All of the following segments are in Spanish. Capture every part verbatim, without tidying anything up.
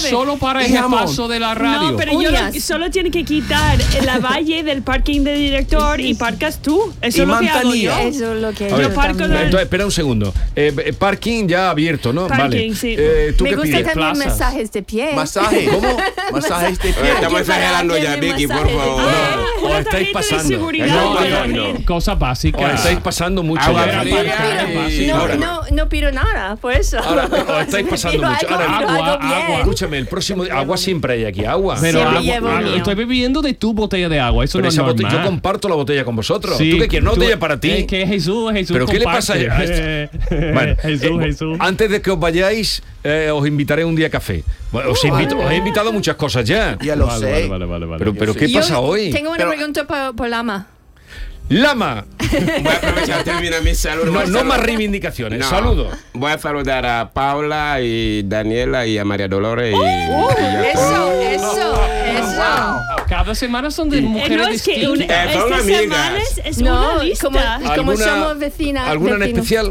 solo para el paso de la radio. No, pero yo lo, solo tiene que quitar la valle del parking del director y parcas tú. Eso Y es lo que hago mantenía. yo. Eso es lo que Yo yo parco también. en el- Entonces, espera un segundo. Eh, eh, parking ya abierto, ¿no? Parking, vale. sí. Eh, ¿Tú Me qué gusta pides? también Plazas. masajes de pie. Masaje. ¿Cómo? Masajes de pie. Estamos exagerando ya, Vicky, por favor. No, Una os estáis tarjeta de pasando. seguridad. No, para no, venir. no. Cosas básicas. Os estáis pasando mucho. Agua ya. fría. Y- No, ahora- no, no pido nada, por eso. Ahora, os estáis pasando Pido mucho. algo, Ahora, pido agua, algo bien. agua. Escúchame, el próximo día- agua siempre hay aquí, agua. Pero Siempre agua- llevo agua- mío. estoy bebiendo de tu botella de agua. Eso Pero no es esa botella- normal. yo comparto la botella con vosotros. Sí, ¿Tú qué quieres? ¿No tú- botella para ti? Es que Jesús, Jesús ¿Pero qué le comparte. pasa a esto? Bueno, Jesús, eh, Jesús. antes de que os vayáis, eh, os invitaré un día a café. Bueno, os, invito, os he invitado a muchas cosas ya. Ya lo Vale, sé. vale, vale, vale, vale. Pero, pero ¿qué Yo pasa hoy? Tengo una Pero- pregunta por, por Lama. Lama, Voy a aprovechar, termina mi saludo. no, Voy a no saludar- más reivindicaciones. No. Saludo. Voy a saludar a Paula y Daniela y a María Dolores. y, y ya está. Eso, eso, eso. Cada semana son de Eh, mujeres no, es que una, distintas. Eh, son esta amigas. semana es, es No, una lista. como, como ¿Alguna- somos vecinas. ¿Alguna en vecinos. especial?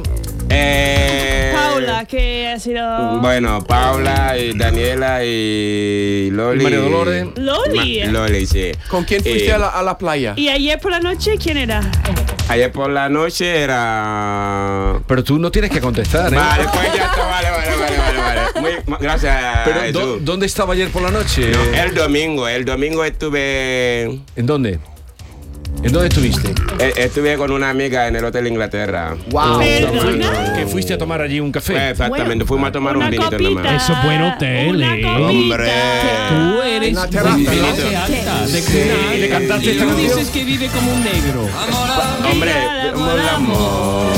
Eh, Paula, que ha sido... Bueno, Paula y Daniela y Loli. Y María Dolores. Loli. Ma- Loli, sí. ¿Con quién fuiste Eh, a, la, a la playa? Y ayer por la noche, ¿quién era? Ayer por la noche era. Pero tú no tienes que contestar, ¿eh? Vale, pues ya está, vale, vale, vale, vale. vale. Muy, ma- gracias. Pero, Jesús. ¿dó- ¿dónde estaba ayer por la noche? No, el domingo, el domingo estuve. ¿En dónde? ¿En dónde estuviste? eh, Estuve con una amiga en el Hotel Inglaterra. Wow. Perdona. Que fuiste a tomar allí un café. Pues exactamente, fuimos a tomar Una un vinito copita. nomás. Eso es buen hotel, Una eh. copita. Hombre. Tú eres Una terraza, de ¿no? clase alta, de Sí, cuna y le alta. cantaste Y esta tú canción. dices que vive como un negro. Hombre, amor, amor.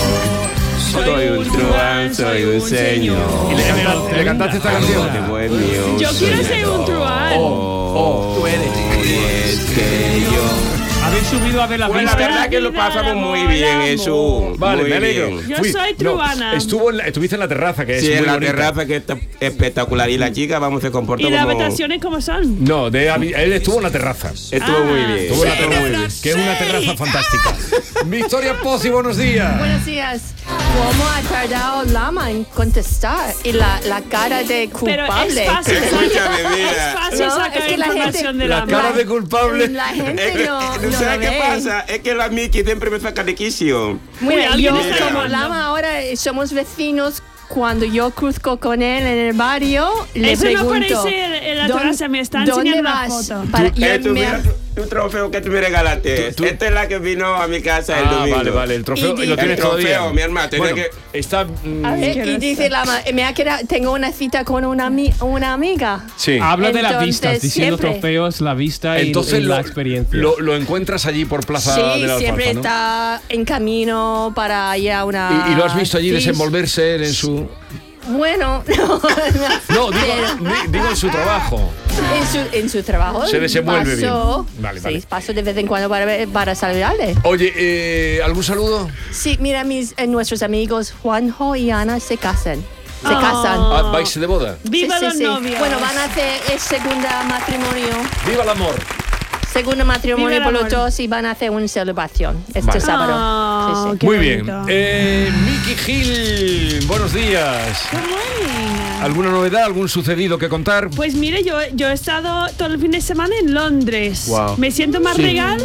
Soy un truán, soy un señor. Y le cantaste, le cantaste esta canción. Qué bohemio Yo quiero soy. ser un truán. Oh, tú eres. y es que yo. Haber subido a ver la Pues la vista. verdad que lo pasamos muy bien, Jesús. Vale, muy me alegro. bien. Yo soy truana. estuvo en la- estuviste en la terraza, que es Sí, muy en la bonita. terraza que está espectacular. Y la chica, vamos, se comportó ¿Y las como. habitaciones cómo son? No, de, habi- él estuvo en la terraza. Estuvo Ah. muy bien. Estuvo en la Estuvo terraza, muy bien. que es una terraza fantástica. Victoria Pozzi, buenos días. Buenos días. ¿Cómo ha tardado Lama en contestar? Y la, la cara de Pero culpable. es fácil, Escúchame, sacar- mira. es fácil No, sacar es que la información gente- de La la, cara mano. de culpable. La Es gente que, no, no ¿sabes lo qué ve. pasa? Es que la Miki siempre me saca de quicio. Mira, Uy, alguien yo está como llamando. Lama ahora eh, somos vecinos. Cuando yo cruzco con él en el barrio, le Eso no pregunto. aparece en- en la "¿Dónde- terraza, me está ¿dónde enseñando una vas?" foto. Para- y Eh, él tú me mira ha- tu, tu trofeo que tú me regalaste. Tú- tú- Esta es la que vino a mi casa el Ah, domingo. vale, vale, el trofeo Y- lo el tienes trofeo, todavía. mi hermano, tiene Bueno, que- está mm, A ver, Qué y dice gracioso. Lama, me ha quedado, tengo una cita con una, ami- una amiga. sí. Habla de las Entonces, vistas, diciendo siempre. trofeos, la vista y, Entonces y lo, la experiencia. Lo, lo encuentras allí por Plaza Sí, de la siempre Alfalfa, ¿no? está en camino para ir a una... Y, y lo has visto allí Sí, desenvolverse él en su... Bueno, no, No, digo, pero- di- digo en su trabajo. en su, en su trabajo. Se desenvuelve paso, bien. Vale, sí, vale. paso de vez en cuando para, ver- para saludarle. Oye, eh, ¿algún saludo? Sí, mira, mis, eh, nuestros amigos Juanjo y Ana se casan. Se Oh. casan. Ah, ¿vais de boda? Viva Sí, sí, los sí. novios. Bueno, van a hacer el segundo matrimonio. ¡Viva el amor! Segundo matrimonio Viva por el los amor. dos y van a hacer una celebración este Vale. sábado. Oh, Sí, sí. qué Muy bien. bonito. Eh, Miki Gil, buenos días. Good morning. ¿Alguna novedad, algún sucedido que contar? Pues mire, yo, yo he estado todo el fin de semana en Londres. Wow. Me siento más Sí. regal.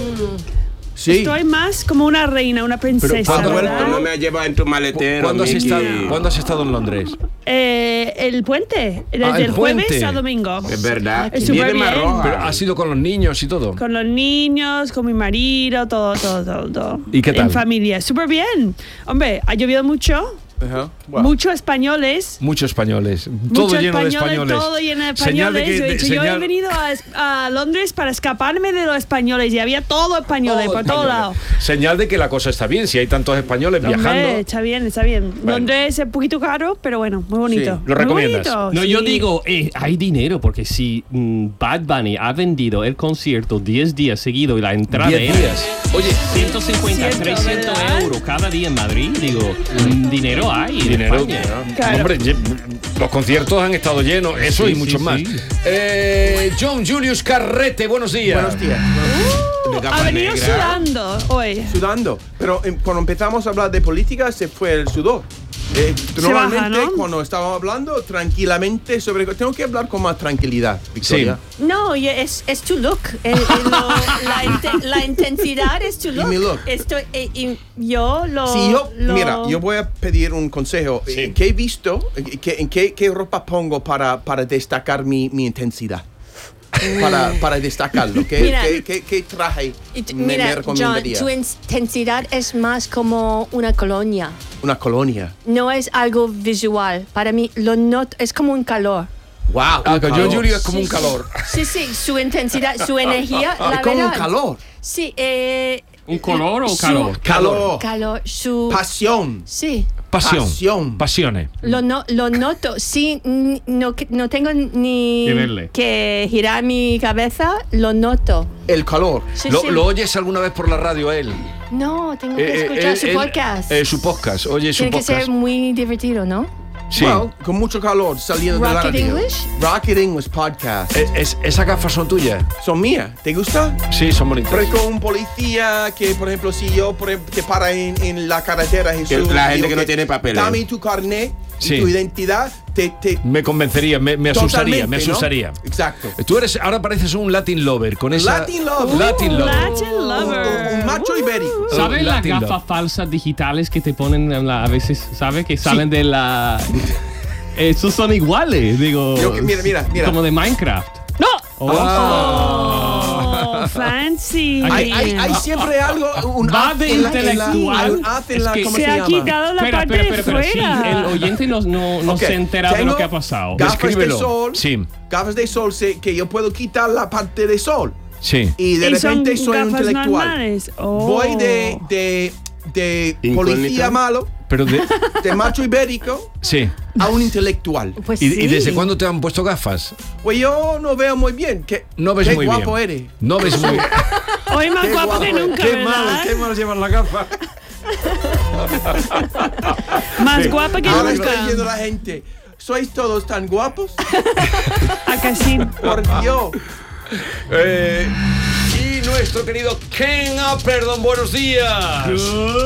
Sí. Estoy más como una reina, una princesa. ¿cuándo ¿verdad? Tú no me has llevado en tu maletero, ¿Cuándo has, Miki. estado, ¿Cuándo has estado en Londres? Eh, el puente, desde Ah, el el jueves puente. a domingo. Es verdad. Es Viene súper más bien. roja. Pero has ido con los niños y todo. Con los niños, con mi marido, todo, todo, todo. todo. ¿Y qué tal? En familia, súper bien. Hombre, ha llovido mucho, Ajá. Wow. muchos españoles. Muchos españoles. Todo Muchos lleno de españoles. Todo lleno de Señal de españoles. que- Yo he de- dicho, yo he señal- venido a, a Londres para escaparme de los españoles y había todo españoles Todo por todos españoles. lados. Señal de que la cosa está bien. Si hay tantos españoles viajando. Hombre, está bien, está bien. Bueno. Londres es un poquito caro, pero bueno, muy bonito. Sí, ¿lo Muy recomiendas? bonito, No, sí. yo digo, eh, hay dinero, porque si mm, Bad Bunny ha vendido el concierto diez días seguidos y la entrada Diez es días. Oye, ciento cincuenta, Cierto, trescientos ¿verdad? euros cada día en Madrid, digo, mm, dinero hay en dinero. España. Claro. Hombre, ye- los conciertos han estado llenos, eso Sí, y sí, muchos sí. más. Eh, John Julius Carrete, buenos días. Buenos días. Uh, De capa ha venido negra. sudando hoy. Sudando. Pero em, cuando empezamos a hablar de política se fue el sudor. Eh, Se normalmente baja, ¿no? cuando estamos hablando tranquilamente sobre... Tengo que hablar con más tranquilidad, Victoria. No, y es, es tu look. El- el- lo- la, inte- la intensidad es tu look. mi look. Estoy, eh, y yo lo. Si yo, lo- mira, yo voy a pedir un consejo. Sí. ¿Qué he visto? ¿Qué, ¿En qué, qué ropa pongo para, para destacar mi, mi intensidad? Para, para destacarlo. ¿Qué, Mira. qué, qué, qué traje y tu- me, me mira, John, recomendaría? tu intensidad es más como una colonia. Una colonia. No es algo visual. Para mí, lo noto, es como un calor. Wow. Ah, con John Julio es como Sí, un sí. calor. Sí, sí, su intensidad, su energía, la Es como un verdad. calor. Sí, eh, ¿Un color o su- calor? Calor. calor, su. Pasión. Sí. Pasión. Pasión. Pasiones. Lo, no, lo noto, sí, n- no, que- no tengo ni Que verle. que girar mi cabeza, lo noto. El calor. Sí, ¿Lo, sí. lo oyes alguna vez por la radio a él? No, tengo que Eh, eh, escuchar él- su él- podcast. eh, su podcast. Oye, su Tiene que podcast. ser muy divertido, ¿no? Sí. Well, con mucho calor saliendo de la Rocket radio. English? Rocket English Podcast. Eh, es- ¿Esas gafas son tuyas? Son mías. ¿Te gusta? Sí, son bonitas. Parezco un policía que, por ejemplo, si yo por ejemplo, te para en, en la carretera, Jesús. Que la gente digo que no tiene papeles. Dame tu carnet Sí. y tu identidad. Te, te, Me convencería, me, me asustaría, totalmente, me ¿no? asustaría. Exacto. Tú eres, ahora pareces un Latin lover con esa. Latin lover. Latin lover. Latin Un, lover. un macho ibérico. ¿Sabes las Latin gafas love. falsas digitales que te ponen en la- a veces, ¿sabes? Que salen de la... Esos son iguales, digo. Yo que- mira, mira, mira. Como de Minecraft. ¡No! Oh. Oh, fancy. Hay, hay, hay siempre algo. Un Va haz de en la- en la- intelectual. un haz en Es la- que ¿cómo se, se, ha llama? quitado la Espera, parte espera, espera, de espera. Sí, fuera. el oyente no, no, no Ok, se entera de lo tengo que ha pasado. Gafas de Descríbelo. sol. Sí. Gafas de sol sé que yo puedo quitar la parte de sol. Sí. Y de Y son repente soy un gafas intelectual. normales. Oh. Voy de, de, de Incógnito. policía malo, Pero de, de macho ibérico, sí. a un intelectual. Pues ¿Y, sí. y desde cuándo te han puesto gafas? Pues yo no veo muy bien. ¿Qué, No ves qué muy guapo bien. eres. No ves muy bien. Hoy más Qué guapo guapo que es. nunca, Qué ¿verdad? mal, qué mal llevas la gafa. Más guapa que Ahora está nunca. diciendo la gente, ¿sois todos tan guapos? ¿A que sí? Por Dios. Eh, y nuestro querido Ken Upper, don buenos días.